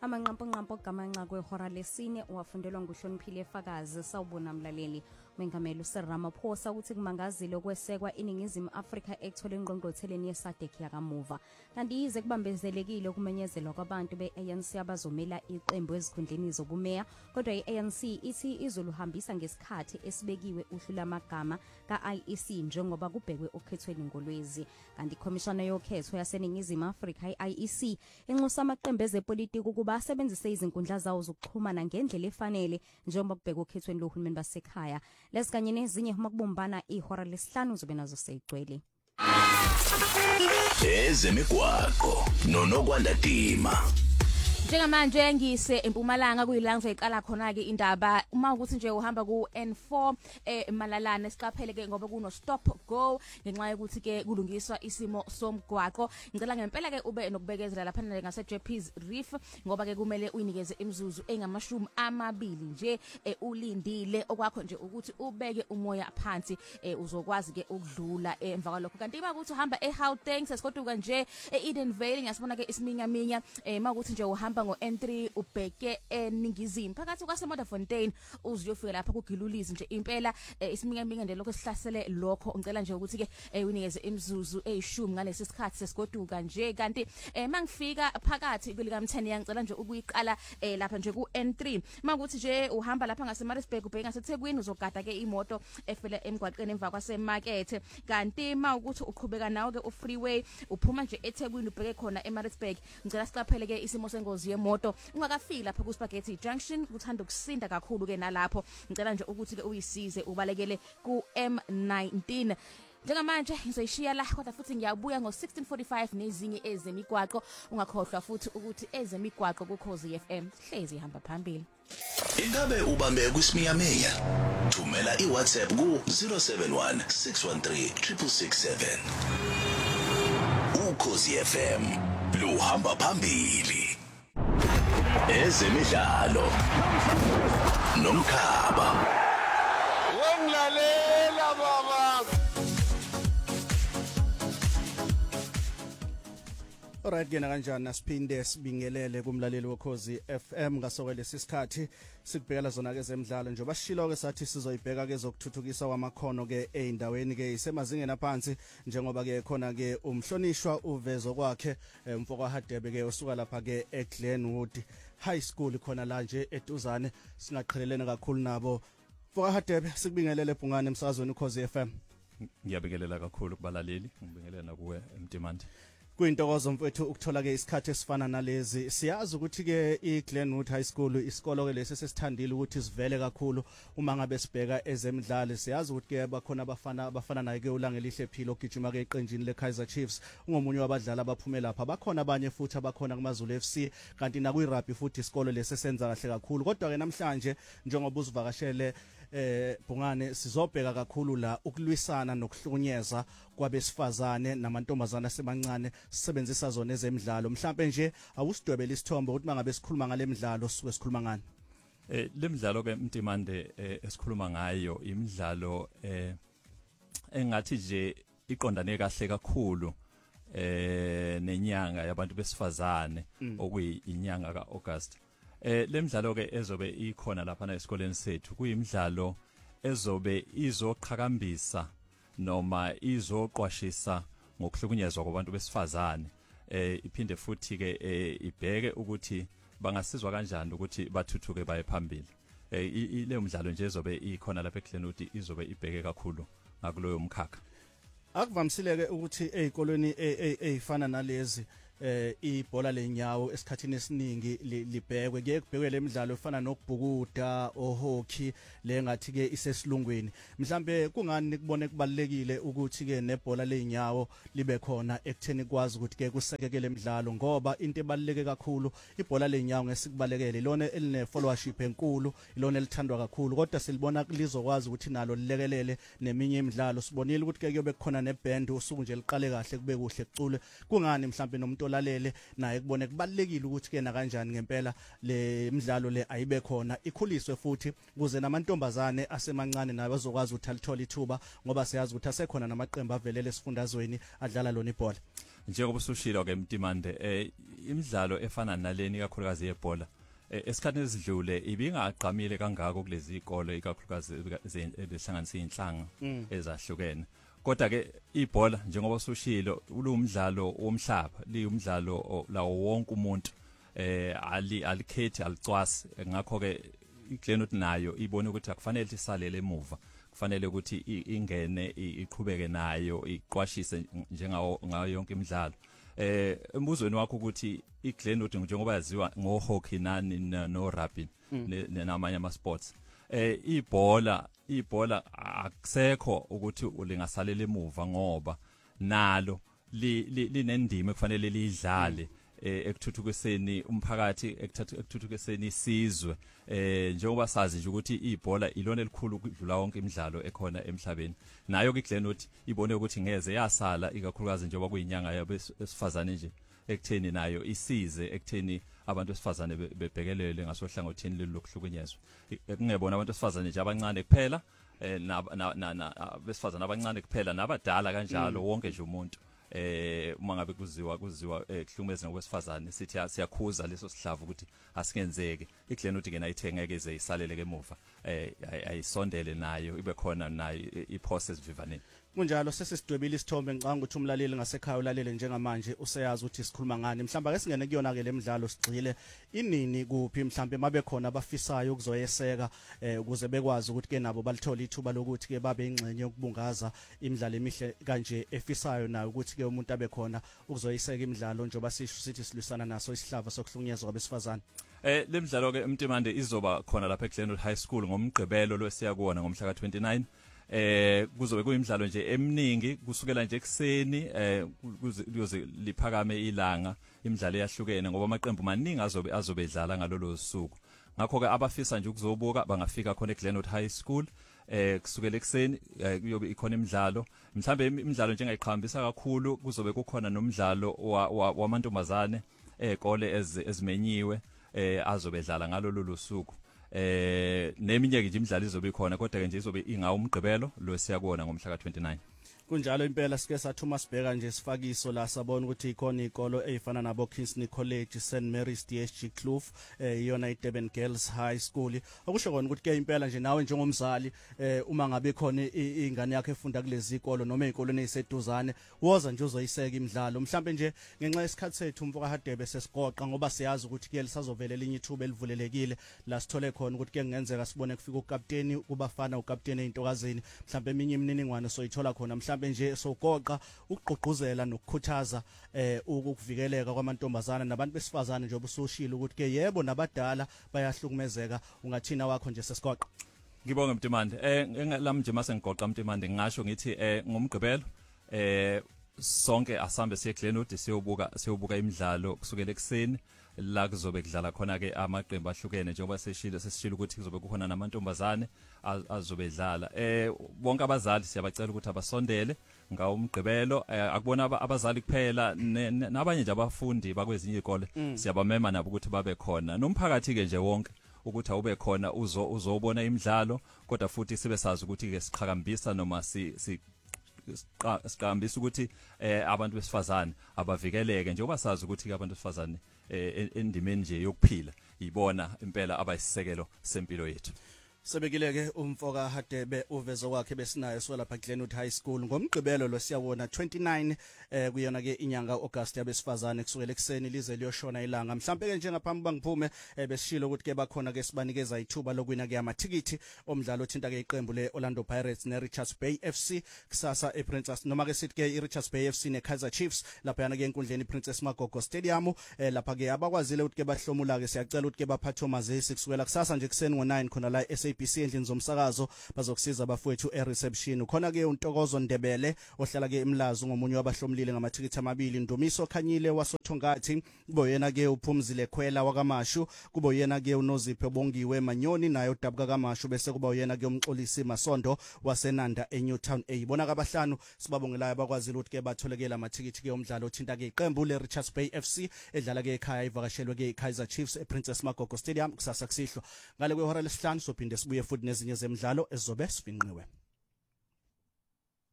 Amanqamponqampo gamanqa kwehora lesine wafundelwa nguhloniphile Fakazi. Sawubona mlaleli. Mengameli uSir Ramaphosa ukuthi kumangazile ukwesekwa iNingizimu Afrika ekuthola ingqongqotheleni yeSADC yakamuva. Kanti yize kubambezelekile ukumenyezelwa kwabantu be-ANC abazomela iqembu ezikhundleni zobumeya, kodwa i-ANC ithi izoluhambisa ngesikhathi esibekiwe uhlu lamagama ka-IEC njengoba kubhekwe okhethweni ngoLwezi. Kanti ikhomishana yokhetho yaseNingizimu Afrika i-IEC inxusa amaqembu ezepolitiki ukuba asebenzise izinkundla zawo zokuxhumana ngendlela efanele njengoba kubhekwe okhethweni lohulumeni basekhaya. Lesikanye nezinye uma kubumbana ihora lesihlanu uzobe nazo seyigcwele. Ezemigwaqo nonokwanda Dima. Njengamanje ngise eMpumalanga kuyilanga soyiqala khona ke indaba uma ukuthi nje uhamba ku N4 Malalane siqaphele ke ngoba kuno stop go ngenxa yokuthi ke kulungiswa isimo somgwaqo. Ngicela ngempela ke ube nokubekezela lapha ngase Jeppes Reef ngoba ke kumele uyinikeze imizuzu engamashumi amabili nje ulindile okwakho nje ukuthi ubeke umoya phansi uzokwazi ke ukudlula emva kwalokho. Kanti uma ukuthi uhamba eGauteng sesigoduka nje eEden Vale ngasibona ke isiminyaminya uma ukuthi nje uhamba ngo N3 ubheke eningizimu phakathi kwaseModderfontein uziyofika lapha kuGilulisi nje impela isiminyaminya nje lokho sihlasele lokho. Ngicela nje ukuthi ke uyinikeze imizuzu eyishumi ngalesi sikhathi sesigoduka nje. Kanti mangifika phakathi kwelika M10 ngicela nje ukuyiqala lapha nje ku N3 makuthi nje uhamba lapha ngaseMaritzburg ubheke ngaseThekwini uzogada ke imoto efela emgwaqeni emva kwasemarket. Kanti mawukuthi uqhubeka nawo ke ufreeway uphuma nje eThekwini ubheke khona eMaritzburg ngicela siqaphele ke isimo sengozi yemoto ungakafika lapha ku Spaghetti Junction kuthanda ukusinda kakhulu ke nalapho. Ngicela nje ukuthi ke uyisize ubalekele ku M19. Njengamanje ngizoyishiya la kodwa futhi ngiyabuya ngo16:45 nezinye ezemigwaqo. Ungakhohlwa futhi ukuthi ezemigwaqo ku Khosi FM hlezi ihamba phambili. Ingabe ubambe kwisiminyaminya? Thumela iWhatsApp ku 071 613 667. Ukhosi FM luhamba phambili. Ezemidlalo nomkhaba. Wenglalela baba. Alright ke kanjani asiphinde sibingelele kumlaleli wokhozi FM ngasoke lesisikhathi sikubhekela zona ke zemidlalo njengoba sishilo ke sathi sizoyibheka ke zokuthuthukisa kwamakhono ke eindaweni ke isemazingeni aphansi njengoba ke khona ke umhlonishwa uvezo kwakhe umfoko Hadebe ke osuka lapha ke eGlenwood High School khona la nje eduzane singaqhelelene kakhulu nabo. Mfoko Hadebe sikubingelele Bhungane emsakazweni ukhozi FM. Ngiyabingelela kakhulu kubalaleli ngibingelela kuwe Mtimande. Kuyintokozo mfethu ukuthola ke isikhathi esifana nalezi. Siyazi ukuthi ke iGlenwood High School isikolo ke lesi sesithandile ukuthi sivele kakhulu uma ngabe sibheka ezemidlalo. Siyazi ukuthi ke bakhona abafana naye ke uLange Lihle Philo ogijima ke eqenjini leKaizer Chiefs ungomunye wabadlali abaphumela lapha. Bakhona abanye futhi abakhona kuMazulu FC kanti na kwi-rugby futhi isikolo lesi senza kahle kakhulu. Kodwa ke namhlanje njengoba uzivakashele Bhungane sizobheka kakhulu la ukulwisana nokuhlukunyezwa kwabesifazane namantombazana asemancane sisebenzisa zona ezemidlalo. Mhlawumbe nje awusidwebela isithombe ukuthi mangabe sikhuluma ngale midlalo sisuke sikhuluma ngani. Le midlalo ke Mtimande esikhuluma ngayo imidlalo engathi nje iqondane kahle kakhulu nenyanga yabantu besifazane okuyinyanga kaAugust. Le midlalo ke ezobe ikhona lapha na esikoleni sethu kuyimidlalo ezobe izoqhakambisa noma izoqwashisa ngokuhlukunyezwa kwabantu besifazane. Iphinde futhi ke ibheke ukuthi bangasizwa kanjani ukuthi bathuthuke baye phambili. Le midlalo nje ezobe ikhona lapha eGlenwood izobe ibheke kakhulu ngakuloyo mkhakha. Akuvamisile ke ukuthi ezikolweni ezifana nalezi ibhola lenyawo esikhathini esiningi libhekwe ke kubhekwe lemidlalo efana nokubhukuda ohockey lengathi ke isesilungweni. Mhlambe kungani nikubone kubalekile ukuthi ke nebhola lenyawo libe khona ekutheni kwazi ukuthi ke kusekekele imidlalo ngoba into ebaleke kakhulu ibhola lenyawo ngesikubalekele lona eline followership enkulu ilona elithandwa kakhulu kodwa silibona lizokwazi ukuthi nalo lilekelele neminye imidlalo. Sibonile ukuthi ke kuyobe khona neband usuku nje liqale kahle kube kuhle kucule. Kungani mhlambe nomuntu olalele naye kubone kubalekile ukuthi ke na kanjani ngempela le midlalo le ayibe khona ikhuliswe futhi kuze namantombazane asemancane nawe bazokwazi ukuthi alithola ithuba ngoba siyazi ukuthi asekhona namaqembu avelele esifundazweni adlala lona ibhola. njengoba usushilo ke Mtimande imidlalo efana naleni kakhulukazi yebhola esikhathini esidlule ibingaqhamile kangako kulezi ikole ikakhulukazi ezihlanganisa inhlanga ezahlukene kodwa ke ibhola njengoba usushilo ulumdlalo womhlaba liyumdlalo lawo wonke umuntu alikhethi alicwasi ngakho ke iGlenwood nayo ibone ukuthi akufanele isalele emuva kufanele ukuthi ingene iqhubeke nayo iqwashise njengawo ngayo yonke imidlalo embuzweni wakho ukuthi iGlenwood njengoba yaziwa ngohockey no rugby namanye ama sports ibhola akusekho ukuthi ulingasalela emuva ngoba nalo linendima kufanele lidlale ekuthuthukiseni umphakathi ekuthuthukiseni isizwe njengoba sazi nje ukuthi ibhola ilona elikhulu ukudlula wonke imidlalo ekhona emhlabeni nayo ke iGlenwood ibone ukuthi ngeze yasala ikakhulukazi njengoba kuyinyanga yabesifazane nje ekutheni nayo isize ekutheni abantu besifazane bebhekelele ngasohlangothini lokuhlukunyezwa kungebona abantu besifazane nje abancane kuphela besifazane abancane kuphela nabadala kanjalo wonke nje umuntu uma ngabe kuziwa kuhlukumezeka kwesifazane sithi siyakhuza leso sihlava ukuthi asingenzeke iGlenwood ke nayithengeke ize isalele ke emuva ayisondele nayo ibe khona nayo iprocess vivaneni kunjalo sesisidwebile isithombe ngicanga ukuthi umlaleli ngasekhaya ulalele njengamanje useyazi ukuthi sikhuluma ngani mhlamba ke singene kuyona ke lemidlalo sigcile inini kuphi mhlambe mabe khona abafisayo ukuzoyeseka ukuze bekwazi ukuthi ke nabo balithola ithuba lokuthi ke babe ingxenye yokubungaza imidlalo emihle kanje efisayo nayo ukuthi ke umuntu abe khona ukuzoyiseka imidlalo njengoba sisho sithi silwisana naso isihlava sokuhlukunyezwa kwabesifazane lemidlalo ke Mtimande izoba khona lapha eGlenwood High School ngomgqibelo lwesiya kuona ngomhla ka29 kuzobe kuyimidlalo nje eminingi kusukela nje ekseni kuze liphakame ilanga imidlalo eyahlukene ngoba amaqembu maningi azobe edlala ngalolo suku ngakho ke abafisa nje ukuzobuka bangafika khona eGlenwood High School kusukela ekseni kuyobe ikhona imidlalo mhlambe imidlalo njengayiqhambisa kakhulu kuzobe kukhona nomdlalo wamantombazane ekole ezimenyiwe azobe edlala ngalolo suku neminye ke nje imidlalo izobe ikhona kodwa ke nje izobe ingawumgqibelo lo siyakubona ngomhla ka29 kunjalo impela sike sathuma sibheka nje sifakiso la sabona ukuthi ikhona ikolo ezifana nabo Kingston College St Mary's DSG Kloof iyona iDurban Girls High School okusho kona ukuthi ke impela nje nawe njengomzali uma ngabe khona ingane yakhe efunda kulezi ikolo noma izikolweni eziseduzane woza nje uzoyiseka imidlalo mhlambe nje ngenxa yesikhathi sethu umfoka Hadebe sesigoqa ngoba siyazi ukuthi ke lisazovela elinye ithuba elivulelekile la sithole khona ukuthi ke kungenzeka sibone kufika ukapteni kubafana ukapteni ezintokazini mhlambe eminye imininingwane soyithola khona mhlambe nje sogoqa ukugqugquzela nokukhuthaza ukuvikeleka kwamantombazana nabantu besifazane nje obusushilo ukuthi ke yebo nabadala bayahlukumezeka ungathina wakho nje sesigoqa ngibonge Mtimande lami nje mase ngigoqa Mtimande ngisho ngithi ngomgqibelo sonke asambe siye eGlenwood siyobuka imidlalo kusukela ekseni la kuzobe kudlala khona ke amaqembu ahlukene njengoba sesishilo ukuthi kuzobe kukhona namantombazane azobe edlala bonke abazali siyabacela ukuthi abasondele ngawumgqibelo akubona abazali kuphela nabanye nje abafundi bakwezinye izikole siyabamema nabo ukuthi babe khona nomphakathi ke nje wonke ukuthi awube khona uzobona imidlalo kodwa futhi sibe sazi ukuthi ke siqhakambisa noma siqhakambisa ukuthi abantu besifazane abavikeleke njengoba sazi ukuthi abantu besifazane endimeni nje yokuphila ibona impela abayisisekelo sempilo yethu sebekileke umfoka Hadebe uvezo wakhe besinayo so lapha eGlenwood High School ngomgqibelo lo siyabona 29 kuyona ke inyanga August yabesifazane kusukela ekseni lize liyoshona ilanga mhlambe ke njengaphambi bangiphume besishilo ukuthi ke bakhona ke sibanikeza ithuba lokwina ke amathikithi omdlalo othinta ke iqembu leOrlando Pirates neRichards Bay FC kusasa ePrincess noma ke sithi ke iRichards Bay FC neKaizer Chiefs lapha yana ke enkundleni iPrincess Magogo Stadium lapha ke abakwazile ukuthi ke bahlomula ke siyacela ukuthi ke baphathomazisi kusukela kusasa nje ekseni ngo9 khona la SABC endlini zomsakazo bazokusiza abafowethu ereception khona ke uNtokozo Ndebele ohlala ke eMlazi ngomunye wabahlomlile ngamathikithi amabili Ndumiso Khanyile wasothongathi kubo yena ke uphumzile Khwela wakaMashu kubo yena ke uNozipho Bongiwe Manyoni naye uDabuka kaMashu bese kuba yena ke umxolisi Masondo waseNanda eNewtown bona kabahlanu sibabongelayo bakwazile ukuthi ke batholekela amathikithi ke omdlalo othinta ke iqembu leRichards Bay FC edlala ke ekhaya ivakashelwe ke iKaizer Chiefs ePrincess Magogo Stadium kusasa kusihlwa ngale kwehora lesihlanu sophinde sibuye futhi nezinye zemidlalo ezizobe sifinqiwe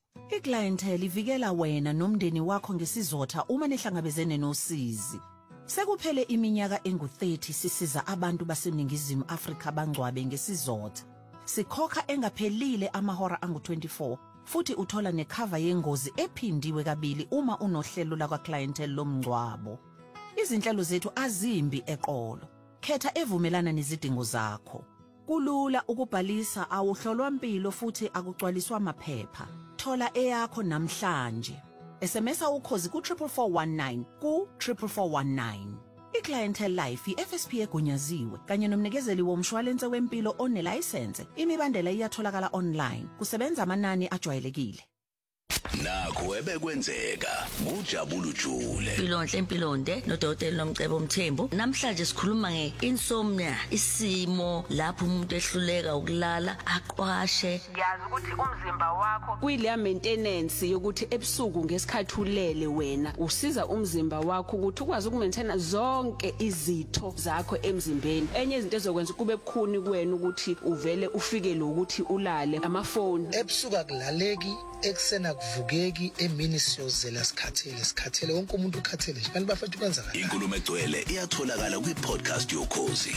Iclientele ivikela wena nomndeni wakho ngesizotha uma nihlangabezene nosizi. Sekuphele iminyaka engu30 sisiza abantu baseningizimu Afrika bangcwabe ngesizotha. Sikhokha engaphelile amahora angu24 futhi uthola necover yengozi ephindiwe kabili uma unohlelo la clientele lomngcwabo. Izinhlelo zethu azimbi eqolo. Khetha evumelana nezidingo zakho. Kulula ukubhalisa awuhlolwa impilo futhi akugcwaliswa amaphepha. Thola eyakho namhlanje. SMS ukhozi ku 44419 ku 44419. Iclientele Life iFSP egunyaziwe kanye nomnikezeli womshwalense wempilo onelicense. Imibandela iyatholakala online. Kusebenza amanani ajwayelekile. Nakho ebekwenzeka uJabulu Jule. Impilonde nodokotela Nomcebo Mthembu. Namhlanje sikhuluma ngeinsomnia, isimo lapho umuntu ehluleka ukulala, aqwashe. Yazi ukuthi umzimba wakho kuyile maintenance yokuthi ebusuku ngesikhathi ulele wena usiza umzimba wakho ukuthi ukwazi ukumaintain zonke izitho zakho emzimbeni. Enye izinto ezokwenza kube bukhuni kuwena ukuthi uvele ufike lo ukuthi ulale amafoni. Ebusuku akulaleki eksena kuvukeki emini siyozela sikhathele wonke umuntu ukhathele nje kanti bafethu kwenza kanjani. Inkulumo egcwele iyatholakala kwi-podcast yokhozi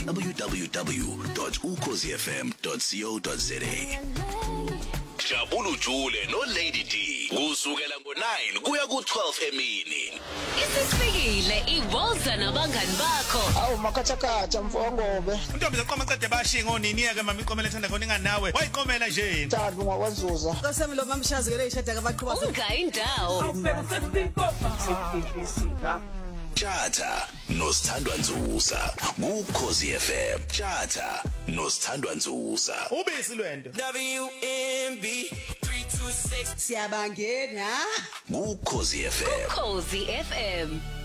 www.ukhozifm.co.za. Jabulu Jule no Lady D kusukela ngo9 kuya ku12 emini. Isifikile iWoza nabangani bakho. Awu makhathakhatha mfowongobe. Untombi zaqoma qede bashinga onini yake mama iqomela ethanda khona inganawe. Wayiqomela nje. Thando ngakwenzuza. Qasemi lo mamshazi ke leyishada kabaqhuba. Ungayindawo. Chatha noSithandwa Nzusa kuKhozi FM. Chatha noSithandwa Nzusa. Ubisi lwendo. WMB 326 siyabangena. kuKhozi FM. Ukhozi FM.